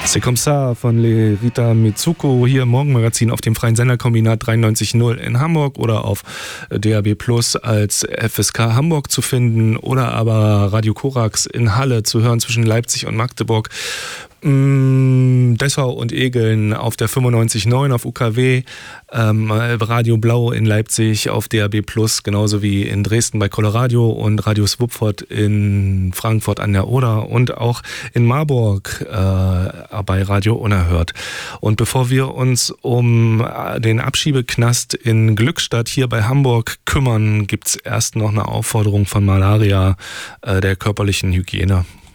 C'est comme ça von Rita Mitsuko hier im Morgenmagazin auf dem Freien Senderkombinat 93.0 in Hamburg oder auf DAB Plus als FSK Hamburg zu finden oder aber Radio Korax in Halle zu hören zwischen Leipzig und Magdeburg. Dessau und Egeln auf der 95.9 auf UKW, Radio Blau in Leipzig auf DAB Plus, genauso wie in Dresden bei Coloradio und Radio Swupford in Frankfurt an der Oder und auch in Marburg bei Radio Unerhört. Und bevor wir uns um den Abschiebeknast in Glückstadt hier bei Hamburg kümmern, gibt's erst noch eine Aufforderung von Malaria der körperlichen Hygiene.